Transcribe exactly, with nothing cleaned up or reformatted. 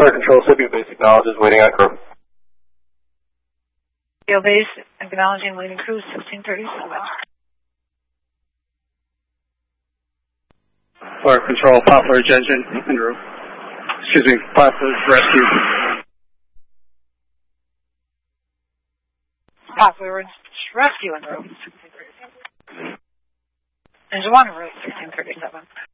Fire Control, Sibley Base acknowledges waiting on crew. Sibley Base acknowledging waiting crew sixteen thirty-seven. Fire Control, Poplar Ridge engine, en route. Excuse me, Poplar Rescue. Poplar Ridge Rescue en route. Engine one en route sixteen thirty-seven.